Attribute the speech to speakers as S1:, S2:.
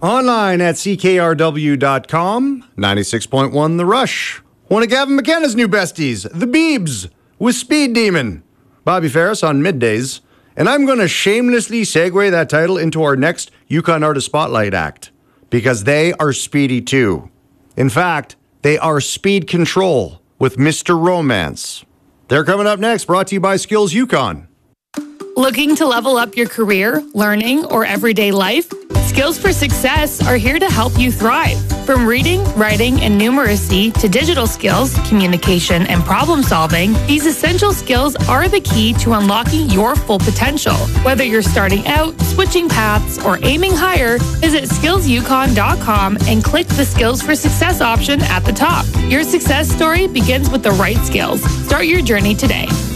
S1: Online at ckrw.com, 96.1 The Rush. One of Gavin McKenna's new besties, The Beebs, with Speed Demon. Bobby Ferris on middays. And I'm going to shamelessly segue that title into our next Yukon Artist Spotlight act, because they are speedy too. In fact, they are Speed Control with Mr. Romance. They're coming up next, brought to you by Skills Yukon.
S2: Looking to level up your career, learning, or everyday life? Skills for Success are here to help you thrive. From reading, writing, and numeracy to digital skills, communication, and problem solving, these essential skills are the key to unlocking your full potential. Whether you're starting out, switching paths, or aiming higher, visit skillsyukon.com and click the Skills for Success option at the top. Your success story begins with the right skills. Start your journey today.